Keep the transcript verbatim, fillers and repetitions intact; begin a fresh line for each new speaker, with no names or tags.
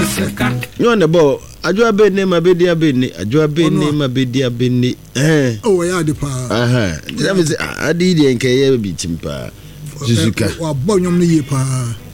You on the ball. Ajua be ne ma be dia be ne. Ajua be ne ma be dia be ne. Eh.
Oh ya de pa.
Aha. That means adi de nke ye be timpa. Suzuka.
Wa bo nyom ne ye pa.